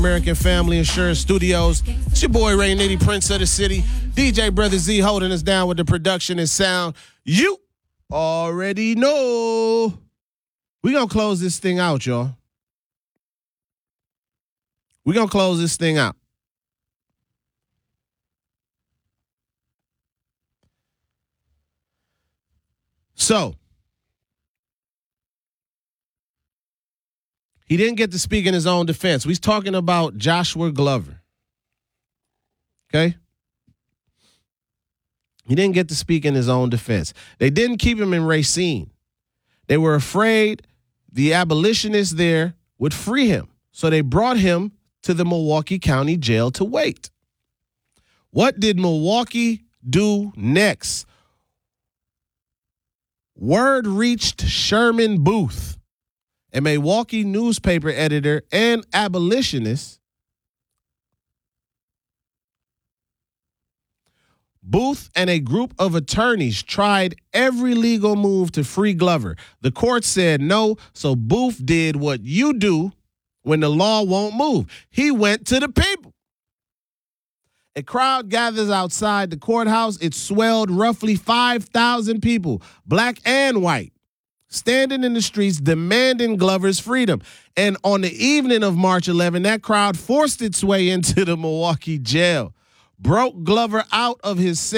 American Family Insurance Studios. It's your boy Ray Nitty, Prince of the City. DJ Brother Z holding us down with the production and sound. You already know. We're going to close this thing out, y'all. We're going to close this thing out. So, he didn't get to speak in his own defense. We're talking about Joshua Glover. Okay? He didn't get to speak in his own defense. They didn't keep him in Racine. They were afraid the abolitionists there would free him. So they brought him to the Milwaukee County Jail to wait. What did Milwaukee do next? Word reached Sherman Booth, a Milwaukee newspaper editor and abolitionist. Booth and a group of attorneys tried every legal move to free Glover. The court said no, so Booth did what you do when the law won't move. He went to the people. A crowd gathers outside the courthouse. It swelled roughly 5,000 people, black and white, standing in the streets demanding Glover's freedom. And on the evening of March 11, that crowd forced its way into the Milwaukee jail, broke Glover out of his cell.